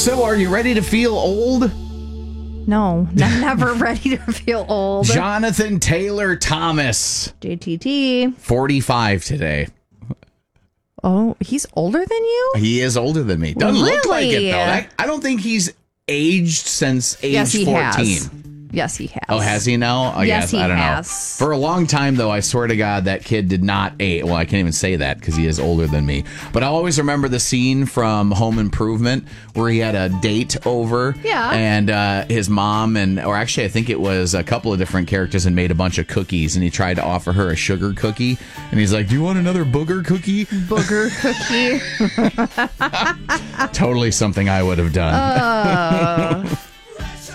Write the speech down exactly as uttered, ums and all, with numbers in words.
So, are you ready to feel old? No, I'm never ready to feel old. Jonathan Taylor Thomas. J T T. forty-five today. Oh, he's older than you? He is older than me. Doesn't Really? look like it, though. That, I don't think he's aged since age Yes, he fourteen. has. Yes, he has. Oh, has he now? Oh, Yes, yes, he I don't has. know. For a long time, though, I swear to God, that kid did not age. Well, I can't even say that because he is older than me. But I always remember the scene from Home Improvement where he had a date over. Yeah. And uh, his mom, and or actually, I think it was a couple of different characters, and made a bunch of cookies. And he tried to offer her a sugar cookie. And he's like, "Do you want another booger cookie?" Booger cookie. Totally something I would have done. Uh.